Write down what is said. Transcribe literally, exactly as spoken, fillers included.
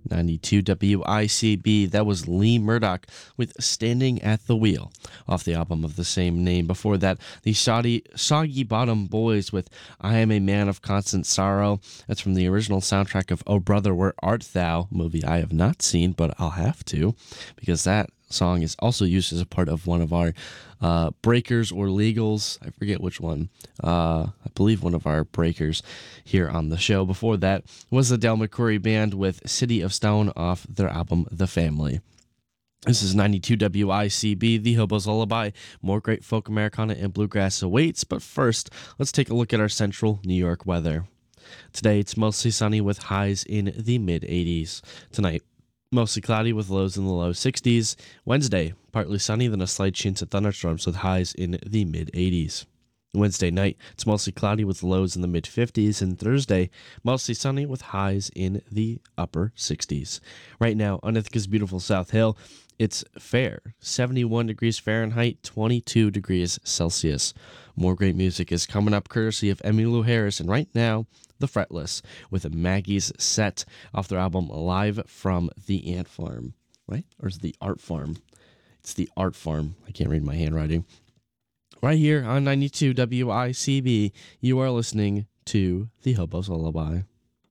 ninety-two W I C B, that was Lee Murdoch with Standing at the Wheel off the album of the same name. Before that, the Soggy, Soggy Bottom Boys with I Am a Man of Constant Sorrow. That's from the original soundtrack of Oh Brother, Where Art Thou, movie I have not seen, but I'll have to, because that song is also used as a part of one of our uh, breakers or legals. I forget which one. Uh, I believe one of our breakers here on the show. Before that was the Del McCoury Band with City of Stone off their album The Family. This is ninety-two W I C B, The Hobo's Lullaby. More great folk Americana and bluegrass awaits, but first, let's take a look at our central New York weather. Today, it's mostly sunny with highs in the mid eighties. Tonight, mostly cloudy with lows in the low sixties. Wednesday, partly sunny, then a slight chance of thunderstorms with highs in the mid eighties. Wednesday night, it's mostly cloudy with lows in the mid fifties. And Thursday, mostly sunny with highs in the upper sixties. Right now, on Ithaca's beautiful South Hill, it's fair. seventy-one degrees Fahrenheit, twenty-two degrees Celsius. More great music is coming up courtesy of Emmylou Harris. And right now, The Fretless with Maggie's Set off their album Live from the Ant Farm, right? Or is it the Art Farm? It's the Art Farm. I can't read my handwriting. Right here on ninety-two W I C B, you are listening to The Hobo's Lullaby.